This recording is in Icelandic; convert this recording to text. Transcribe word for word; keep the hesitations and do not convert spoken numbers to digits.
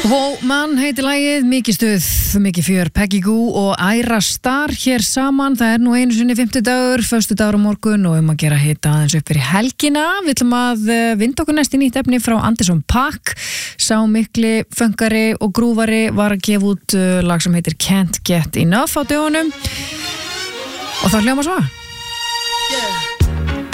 Hó, mann heitir lagið, mikið stuð, mikið fjör, Peggy Goo og Æra Star hér saman. Það er nú einu sinni fimmtudagur, föstudagur á morgun og um að gera hita aðeins upp fyrir helgina. Við ætlum að vinda okkur næst í nýtt efni frá Anderson .Paak. Sá mikli funkari og grúvari var að gefa út lag sem heitir Can't Get Enough á dögunum. Og það hljómar svo. Yeah.